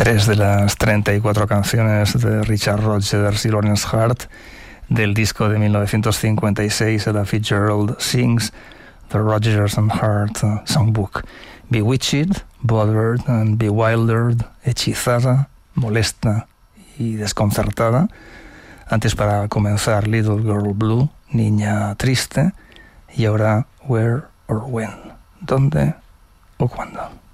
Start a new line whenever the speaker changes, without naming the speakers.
3 de las 34 canciones de Richard Rodgers y Lawrence Hart del disco de 1956, Ella Fitzgerald Sings, The Rodgers and Hart Songbook. Bewitched, bothered and bewildered, hechizada, molesta y desconcertada. Antes, para comenzar, Little Girl Blue, niña triste. Y ahora, Where or When, ¿dónde o cuándo?